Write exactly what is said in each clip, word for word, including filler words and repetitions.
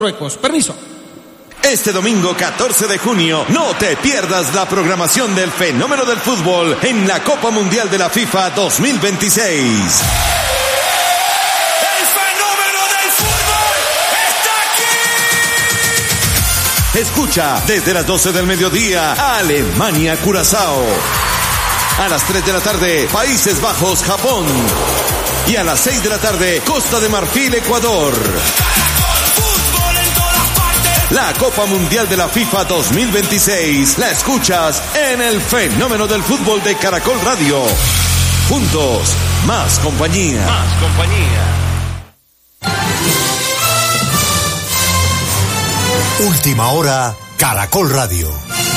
Marruecos. Permiso. Este domingo catorce de junio, no te pierdas la programación del fenómeno del fútbol en la Copa Mundial de la FIFA dos mil veintiséis. ¡El fenómeno del fútbol está aquí! Escucha desde las doce del mediodía, Alemania-Curazao. A las tres de la tarde, Países Bajos-Japón. Y a las seis de la tarde, Costa de Marfil-Ecuador. La Copa Mundial de la FIFA dos mil veintiséis la escuchas en el fenómeno del fútbol de Caracol Radio. Juntos, más compañía. Más compañía. Última hora, Caracol Radio.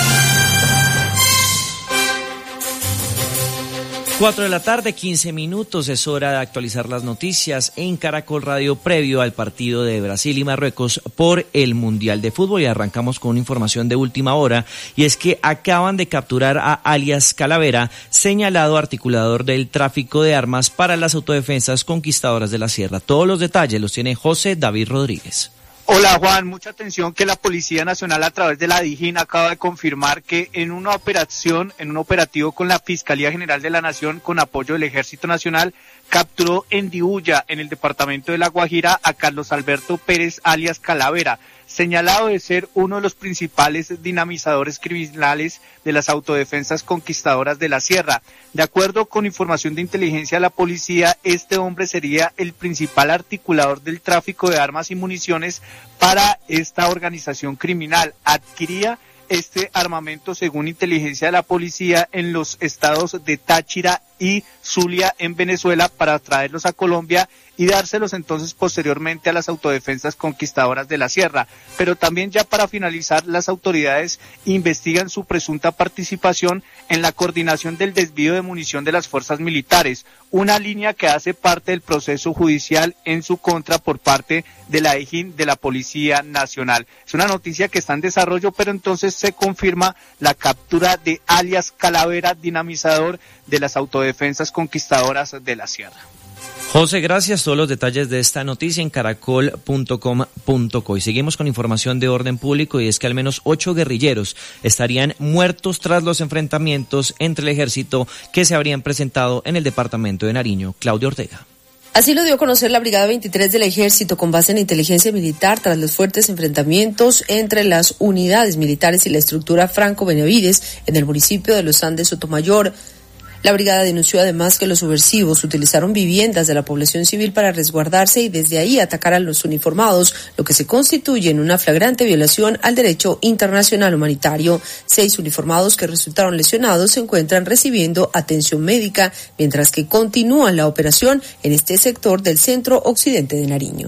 Cuatro de la tarde, quince minutos, es hora de actualizar las noticias en Caracol Radio previo al partido de Brasil y Marruecos por el Mundial de Fútbol, y arrancamos con una información de última hora, y es que acaban de capturar a alias Calavera, señalado articulador del tráfico de armas para las autodefensas conquistadoras de la Sierra. Todos los detalles los tiene José David Rodríguez. Hola Juan, mucha atención que la Policía Nacional a través de la DIJÍN acaba de confirmar que en una operación, en un operativo con la Fiscalía General de la Nación con apoyo del Ejército Nacional, capturó en Dibuya, en el departamento de La Guajira, a Carlos Alberto Pérez alias Calavera, señalado de ser uno de los principales dinamizadores criminales de las autodefensas conquistadoras de la Sierra. De acuerdo con información de inteligencia de la policía, este hombre sería el principal articulador del tráfico de armas y municiones para esta organización criminal. Adquiría este armamento, según inteligencia de la policía, en los estados de Táchira y Zulia en Venezuela para traerlos a Colombia y dárselos entonces posteriormente a las autodefensas conquistadoras de la Sierra. Pero también, ya para finalizar, las autoridades investigan su presunta participación en la coordinación del desvío de munición de las fuerzas militares, una línea que hace parte del proceso judicial en su contra por parte de la DIJÍN de la Policía Nacional. Es una noticia que está en desarrollo, pero entonces se confirma la captura de alias Calavera, dinamizador de las autodefensas conquistadoras de la Sierra. José, gracias. Todos los detalles de esta noticia en caracol punto com punto co. Y seguimos con información de orden público, y es que al menos ocho guerrilleros estarían muertos tras los enfrentamientos entre el ejército que se habrían presentado en el departamento de Nariño. Claudia Ortega. Así lo dio a conocer la Brigada veintitrés del Ejército con base en inteligencia militar tras los fuertes enfrentamientos entre las unidades militares y la estructura Franco Benavides en el municipio de Los Andes, Sotomayor. La brigada denunció además que los subversivos utilizaron viviendas de la población civil para resguardarse y desde ahí atacar a los uniformados, lo que se constituye en una flagrante violación al derecho internacional humanitario. Seis uniformados que resultaron lesionados se encuentran recibiendo atención médica, mientras que continúan la operación en este sector del centro occidente de Nariño.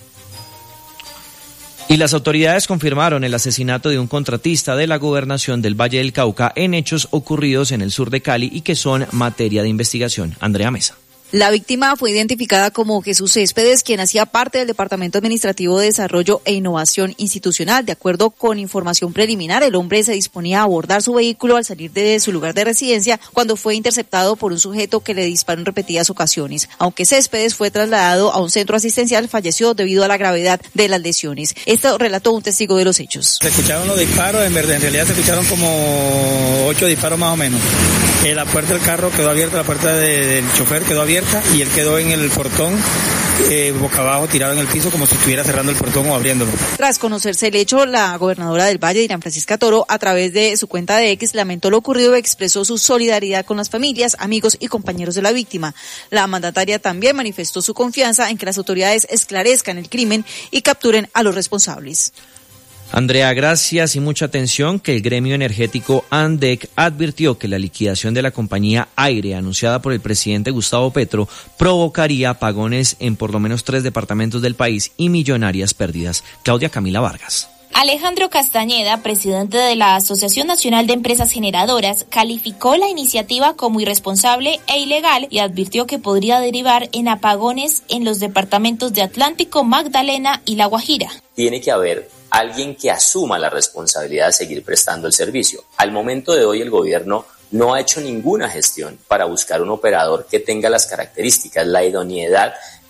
Y las autoridades confirmaron el asesinato de un contratista de la gobernación del Valle del Cauca en hechos ocurridos en el sur de Cali y que son materia de investigación. Andrea Mesa. La víctima fue identificada como Jesús Céspedes, quien hacía parte del Departamento Administrativo de Desarrollo e Innovación Institucional. De acuerdo con información preliminar, el hombre se disponía a abordar su vehículo al salir de su lugar de residencia cuando fue interceptado por un sujeto que le disparó en repetidas ocasiones. Aunque Céspedes fue trasladado a un centro asistencial, falleció debido a la gravedad de las lesiones. Esto relató un testigo de los hechos. Se escucharon los disparos, en verdad, en realidad se escucharon como ocho disparos más o menos. Eh, la puerta del carro quedó abierta, la puerta de, del chofer quedó abierta y él quedó en el portón, eh, boca abajo, tirado en el piso, como si estuviera cerrando el portón o abriéndolo. Tras conocerse el hecho, la gobernadora del Valle, Dirán Francisca Toro, a través de su cuenta de X, lamentó lo ocurrido y expresó su solidaridad con las familias, amigos y compañeros de la víctima. La mandataria también manifestó su confianza en que las autoridades esclarezcan el crimen y capturen a los responsables. Andrea, gracias y mucha atención, que el gremio energético ANDEC advirtió que la liquidación de la compañía Aire anunciada por el presidente Gustavo Petro provocaría apagones en por lo menos tres departamentos del país y millonarias pérdidas. Claudia Camila Vargas. Alejandro Castañeda, presidente de la Asociación Nacional de Empresas Generadoras, calificó la iniciativa como irresponsable e ilegal y advirtió que podría derivar en apagones en los departamentos de Atlántico, Magdalena y La Guajira. Tiene que haber alguien que asuma la responsabilidad de seguir prestando el servicio. Al momento de hoy el gobierno no ha hecho ninguna gestión para buscar un operador que tenga las características, la idoneidad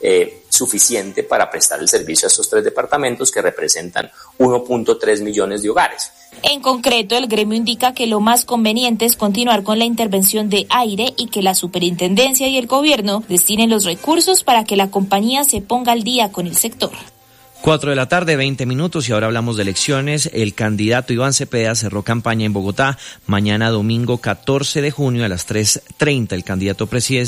eh, suficiente para prestar el servicio a estos tres departamentos que representan uno punto tres millones de hogares. En concreto, el gremio indica que lo más conveniente es continuar con la intervención de aire y que la superintendencia y el gobierno destinen los recursos para que la compañía se ponga al día con el sector. Cuatro de la tarde, veinte minutos, y ahora hablamos de elecciones. El candidato Iván Cepeda cerró campaña en Bogotá. Mañana domingo catorce de junio a las tres treinta, el candidato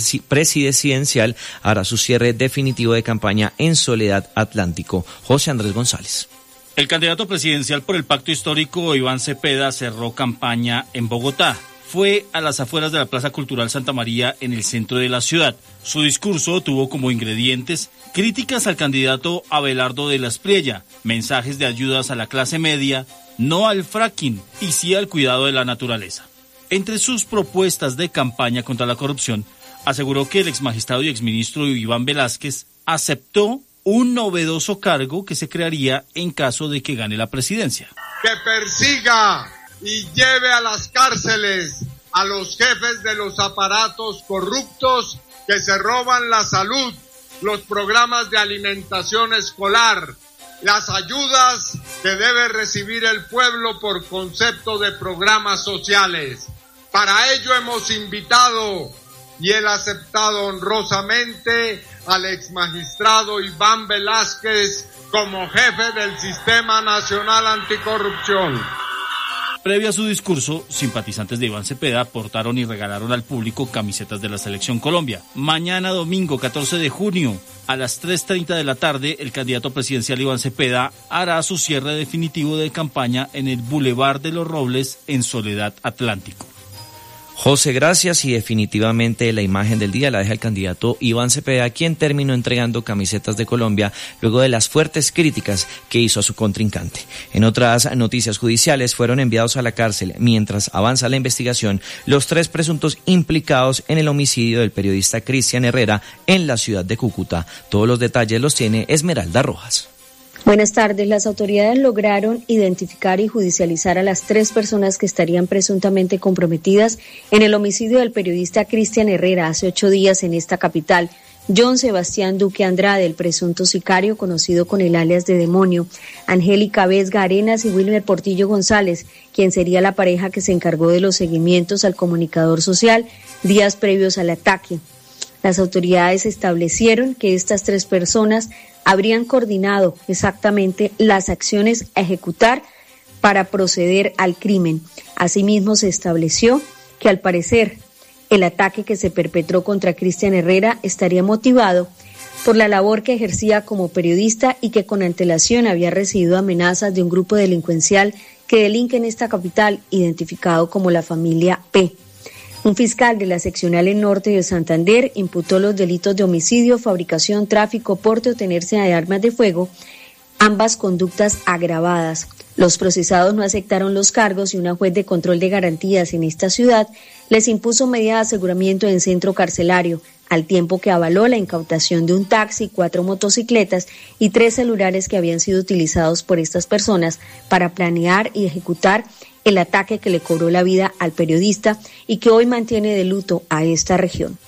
presidencial hará su cierre definitivo de campaña en Soledad Atlántico. José Andrés González. El candidato presidencial por el Pacto Histórico, Iván Cepeda, cerró campaña en Bogotá. Fue a las afueras de la Plaza Cultural Santa María en el centro de la ciudad. Su discurso tuvo como ingredientes críticas al candidato Abelardo de la Espriella, mensajes de ayudas a la clase media, no al fracking y sí al cuidado de la naturaleza. Entre sus propuestas de campaña contra la corrupción, aseguró que el exmagistrado y exministro Iván Velázquez aceptó un novedoso cargo que se crearía en caso de que gane la presidencia. Que persiga y lleve a las cárceles a los jefes de los aparatos corruptos que se roban la salud, los programas de alimentación escolar, las ayudas que debe recibir el pueblo por concepto de programas sociales. Para ello hemos invitado y él ha aceptado honrosamente al exmagistrado Iván Velázquez como jefe del Sistema Nacional Anticorrupción. Previo a su discurso, simpatizantes de Iván Cepeda portaron y regalaron al público camisetas de la Selección Colombia. Mañana domingo catorce de junio a las tres treinta de la tarde, el candidato presidencial Iván Cepeda hará su cierre definitivo de campaña en el Boulevard de los Robles en Soledad Atlántico. José, gracias, y definitivamente la imagen del día la deja el candidato Iván Cepeda, quien terminó entregando camisetas de Colombia luego de las fuertes críticas que hizo a su contrincante. En otras noticias judiciales, fueron enviados a la cárcel mientras avanza la investigación los tres presuntos implicados en el homicidio del periodista Cristian Herrera en la ciudad de Cúcuta. Todos los detalles los tiene Esmeralda Rojas. Buenas tardes. Las autoridades lograron identificar y judicializar a las tres personas que estarían presuntamente comprometidas en el homicidio del periodista Cristian Herrera hace ocho días en esta capital. John Sebastián Duque Andrade, el presunto sicario conocido con el alias de Demonio, Angélica Vesga Arenas y Wilmer Portillo González, quien sería la pareja que se encargó de los seguimientos al comunicador social días previos al ataque. Las autoridades establecieron que estas tres personas habrían coordinado exactamente las acciones a ejecutar para proceder al crimen. Asimismo, se estableció que al parecer el ataque que se perpetró contra Cristian Herrera estaría motivado por la labor que ejercía como periodista y que con antelación había recibido amenazas de un grupo delincuencial que delinque en esta capital, identificado como la familia P. Un fiscal de la seccional en norte de Santander imputó los delitos de homicidio, fabricación, tráfico, porte o tenencia de armas de fuego, ambas conductas agravadas. Los procesados no aceptaron los cargos y una juez de control de garantías en esta ciudad les impuso medida de aseguramiento en centro carcelario, al tiempo que avaló la incautación de un taxi, cuatro motocicletas y tres celulares que habían sido utilizados por estas personas para planear y ejecutar el ataque que le cobró la vida al periodista y que hoy mantiene de luto a esta región.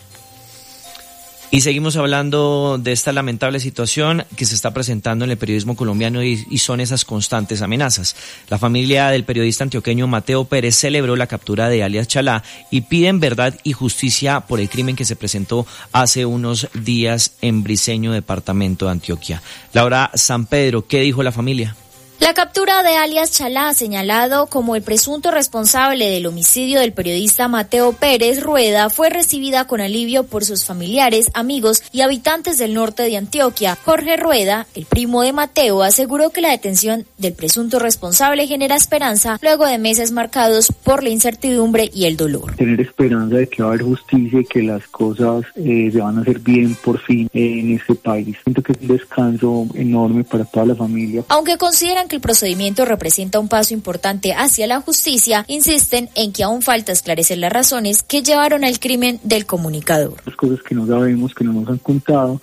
Y seguimos hablando de esta lamentable situación que se está presentando en el periodismo colombiano y, y son esas constantes amenazas. La familia del periodista antioqueño Mateo Pérez celebró la captura de alias Chalá y piden verdad y justicia por el crimen que se presentó hace unos días en Briceño, departamento de Antioquia. Laura San Pedro, ¿qué dijo la familia? La captura de alias Chalá, señalado como el presunto responsable del homicidio del periodista Mateo Pérez Rueda, fue recibida con alivio por sus familiares, amigos y habitantes del norte de Antioquia. Jorge Rueda, el primo de Mateo, aseguró que la detención del presunto responsable genera esperanza luego de meses marcados por la incertidumbre y el dolor. Tener esperanza de que va a haber justicia y que las cosas eh, se van a hacer bien por fin eh, en este país. Siento que es un descanso enorme para toda la familia. Aunque consideran que el procedimiento representa un paso importante hacia la justicia, insisten en que aún falta esclarecer las razones que llevaron al crimen del comunicador. Las cosas que no sabemos, que no nos han contado,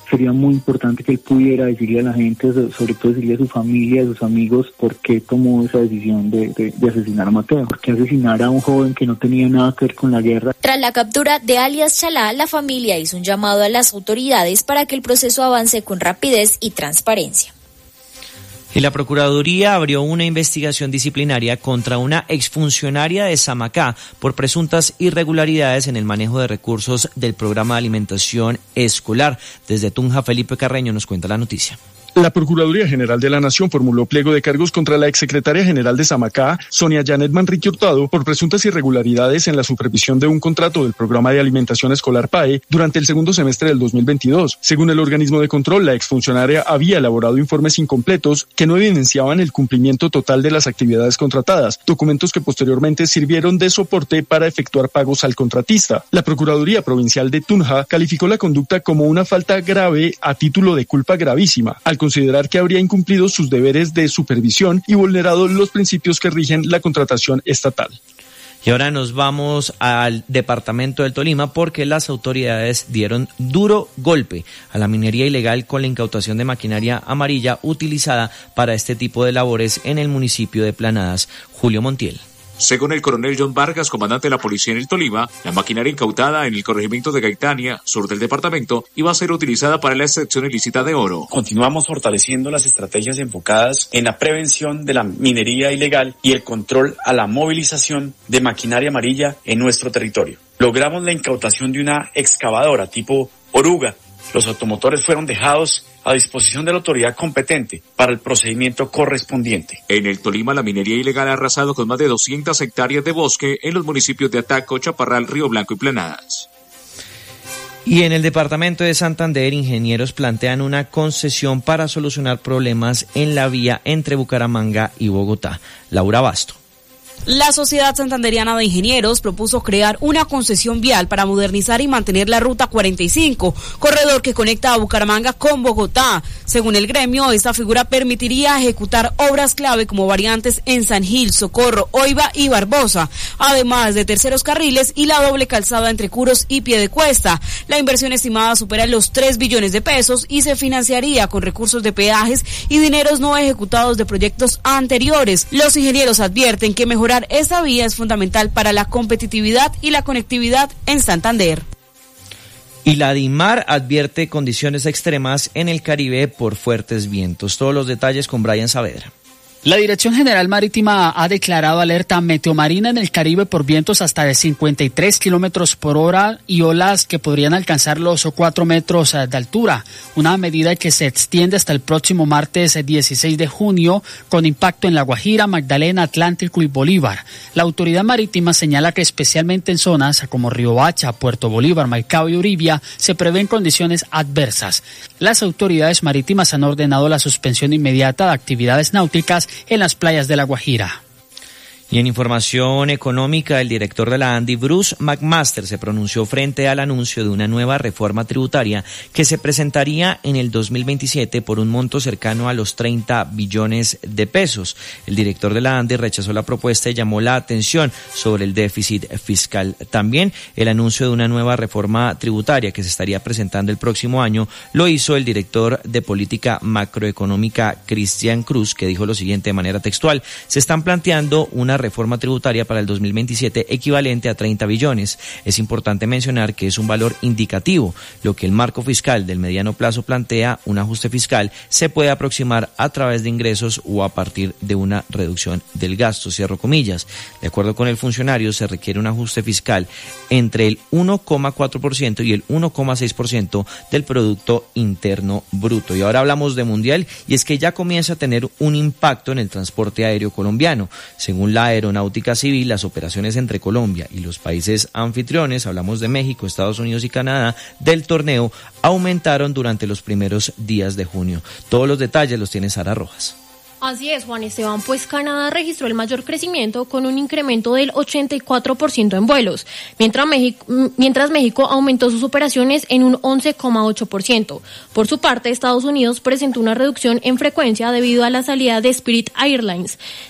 sería muy importante que él pudiera decirle a la gente, sobre todo decirle a su familia, a sus amigos, por qué tomó esa decisión de, de, de asesinar a Mateo, por qué asesinar a un joven que no tenía nada que ver con la guerra. Tras la captura de alias Chalá, la familia hizo un llamado a las autoridades para que el proceso avance con rapidez y transparencia. Y la Procuraduría abrió una investigación disciplinaria contra una exfuncionaria de Samacá por presuntas irregularidades en el manejo de recursos del programa de alimentación escolar. Desde Tunja, Felipe Carreño nos cuenta la noticia. La Procuraduría General de la Nación formuló pliego de cargos contra la exsecretaria general de Samacá, Sonia Janet Manrique Hurtado, por presuntas irregularidades en la supervisión de un contrato del programa de alimentación escolar P A E durante el segundo semestre del dos mil veintidós. Según el organismo de control, la exfuncionaria había elaborado informes incompletos que no evidenciaban el cumplimiento total de las actividades contratadas, documentos que posteriormente sirvieron de soporte para efectuar pagos al contratista. La Procuraduría Provincial de Tunja calificó la conducta como una falta grave a título de culpa gravísima, al considerar que habría incumplido sus deberes de supervisión y vulnerado los principios que rigen la contratación estatal. Y ahora nos vamos al departamento del Tolima porque las autoridades dieron duro golpe a la minería ilegal con la incautación de maquinaria amarilla utilizada para este tipo de labores en el municipio de Planadas. Julio Montiel. Según el coronel John Vargas, comandante de la policía en el Tolima, la maquinaria incautada en el corregimiento de Gaitania, sur del departamento, iba a ser utilizada para la extracción ilícita de oro. Continuamos fortaleciendo las estrategias enfocadas en la prevención de la minería ilegal y el control a la movilización de maquinaria amarilla en nuestro territorio. Logramos la incautación de una excavadora tipo oruga. Los automotores fueron dejados a disposición de la autoridad competente para el procedimiento correspondiente. En el Tolima, la minería ilegal ha arrasado con más de doscientas hectáreas de bosque en los municipios de Ataco, Chaparral, Río Blanco y Planadas. Y en el departamento de Santander, ingenieros plantean una concesión para solucionar problemas en la vía entre Bucaramanga y Bogotá. Laura Basto. La Sociedad Santanderiana de Ingenieros propuso crear una concesión vial para modernizar y mantener la Ruta cuarenta y cinco, corredor que conecta a Bucaramanga con Bogotá. Según el gremio, esta figura permitiría ejecutar obras clave como variantes en San Gil, Socorro, Oiva y Barbosa, además de terceros carriles y la doble calzada entre Curos y Piedecuesta. La inversión estimada supera los tres billones de pesos y se financiaría con recursos de peajes y dineros no ejecutados de proyectos anteriores. Los ingenieros advierten que mejorar esta vía es fundamental para la competitividad y la conectividad en Santander. Y la DIMAR advierte condiciones extremas en el Caribe por fuertes vientos. Todos los detalles con Brian Saavedra. La Dirección General Marítima ha declarado alerta meteomarina en el Caribe por vientos hasta de cincuenta y tres kilómetros por hora y olas que podrían alcanzar los cuatro metros de altura. Una medida que se extiende hasta el próximo martes dieciséis de junio con impacto en La Guajira, Magdalena, Atlántico y Bolívar. La autoridad marítima señala que especialmente en zonas como Riohacha, Puerto Bolívar, Maicao y Uribia se prevén condiciones adversas. Las autoridades marítimas han ordenado la suspensión inmediata de actividades náuticas en las playas de La Guajira. Y en información económica, el director de la ANDI, Bruce McMaster, se pronunció frente al anuncio de una nueva reforma tributaria que se presentaría en el dos mil veintisiete por un monto cercano a los treinta billones de pesos. El director de la ANDI rechazó la propuesta y llamó la atención sobre el déficit fiscal. También el anuncio de una nueva reforma tributaria que se estaría presentando el próximo año lo hizo el director de política macroeconómica, Cristian Cruz, que dijo lo siguiente de manera textual: se están planteando una reforma tributaria para el dos mil veintisiete equivalente a treinta billones. Es importante mencionar que es un valor indicativo. Lo que el marco fiscal del mediano plazo plantea, un ajuste fiscal, se puede aproximar a través de ingresos o a partir de una reducción del gasto, cierro comillas. De acuerdo con el funcionario, se requiere un ajuste fiscal entre el uno coma cuatro por ciento y el uno coma seis por ciento del Producto Interno Bruto. Y ahora hablamos de Mundial, y es que ya comienza a tener un impacto en el transporte aéreo colombiano. Según la Aeronáutica Civil, las operaciones entre Colombia y los países anfitriones, hablamos de México, Estados Unidos y Canadá, del torneo, aumentaron durante los primeros días de junio. Todos los detalles los tiene Sara Rojas. Así es, Juan Esteban, pues Canadá registró el mayor crecimiento con un incremento del ochenta y cuatro por ciento en vuelos, mientras México, mientras México aumentó sus operaciones en un once coma ocho por ciento. Por su parte, Estados Unidos presentó una reducción en frecuencia debido a la salida de Spirit Airlines.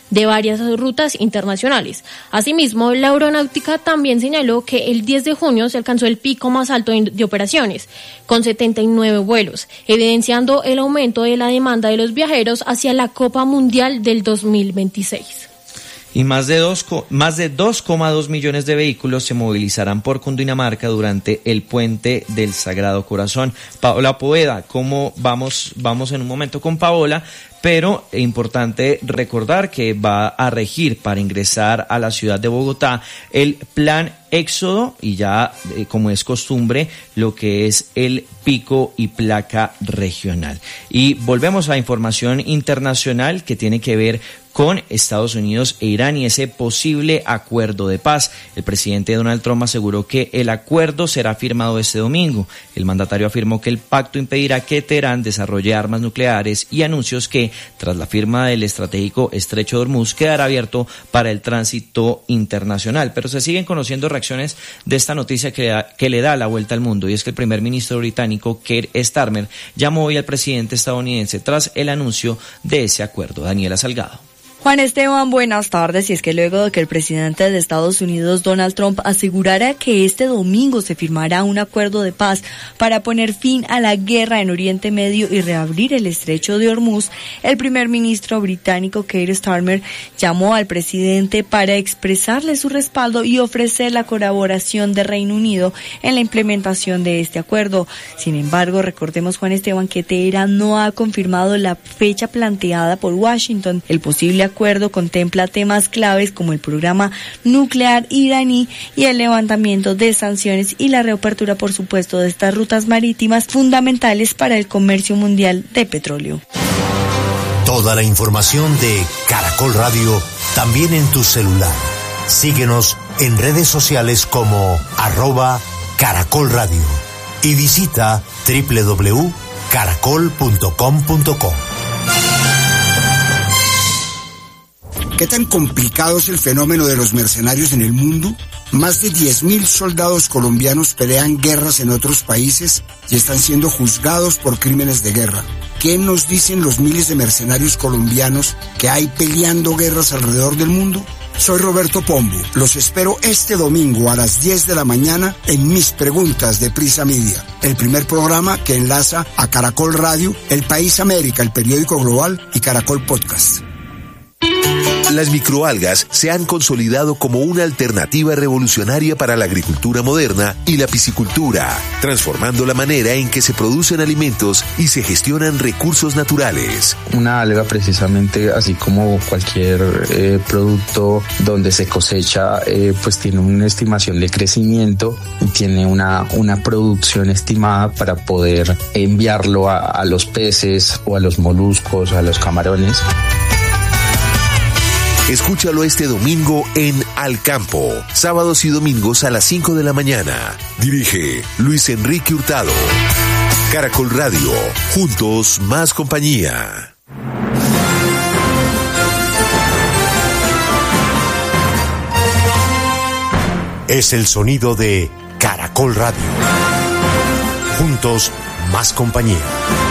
de varias rutas internacionales. Asimismo, la aeronáutica también señaló que el diez de junio se alcanzó el pico más alto de operaciones, con setenta y nueve vuelos, evidenciando el aumento de la demanda de los viajeros hacia la Copa Mundial del dos mil veintiséis. Y más de dos, más de dos coma dos millones de vehículos se movilizarán por Cundinamarca durante el Puente del Sagrado Corazón. Paola Poveda, ¿cómo vamos? Vamos en un momento con Paola, pero es importante recordar que va a regir para ingresar a la ciudad de Bogotá el plan Éxodo y ya, eh, como es costumbre, lo que es el pico y placa regional. Y volvemos a información internacional que tiene que ver con Estados Unidos e Irán y ese posible acuerdo de paz. El presidente Donald Trump aseguró que el acuerdo será firmado este domingo. El mandatario afirmó que el pacto impedirá que Teherán desarrolle armas nucleares y anunció que, tras la firma del estratégico estrecho de Hormuz, quedará abierto para el tránsito internacional. Pero se siguen conociendo reacciones de esta noticia que, da, que le da la vuelta al mundo, y es que el primer ministro británico, Keir Starmer, llamó hoy al presidente estadounidense tras el anuncio de ese acuerdo. Daniela Salgado. Juan Esteban, buenas tardes. Y es que luego de que el presidente de Estados Unidos, Donald Trump, asegurara que este domingo se firmará un acuerdo de paz para poner fin a la guerra en Oriente Medio y reabrir el estrecho de Hormuz, el primer ministro británico, Keir Starmer, llamó al presidente para expresarle su respaldo y ofrecer la colaboración de Reino Unido en la implementación de este acuerdo. Sin embargo, recordemos, Juan Esteban, que Teherán no ha confirmado la fecha planteada por Washington. El posible acuerdo acuerdo contempla temas claves como el programa nuclear iraní y el levantamiento de sanciones y la reapertura, por supuesto, de estas rutas marítimas fundamentales para el comercio mundial de petróleo. Toda la información de Caracol Radio también en tu celular. Síguenos en redes sociales como arroba Caracol Radio y visita doble u doble u doble u punto caracol punto com punto co. ¿Qué tan complicado es el fenómeno de los mercenarios en el mundo? Más de diez mil soldados colombianos pelean guerras en otros países y están siendo juzgados por crímenes de guerra. ¿Qué nos dicen los miles de mercenarios colombianos que hay peleando guerras alrededor del mundo? Soy Roberto Pombo. Los espero este domingo a las diez de la mañana en Mis Preguntas de Prisa Media, el primer programa que enlaza a Caracol Radio, El País América, el periódico global, y Caracol Podcast. Las microalgas se han consolidado como una alternativa revolucionaria para la agricultura moderna y la piscicultura, transformando la manera en que se producen alimentos y se gestionan recursos naturales. Una alga, precisamente, así como cualquier eh, producto donde se cosecha, eh, pues tiene una estimación de crecimiento y tiene una, una producción estimada para poder enviarlo a, a los peces o a los moluscos, a los camarones. Escúchalo este domingo en Al Campo, sábados y domingos a las cinco de la mañana. Dirige Luis Enrique Hurtado. Caracol Radio, juntos más compañía. Es el sonido de Caracol Radio. Juntos más compañía.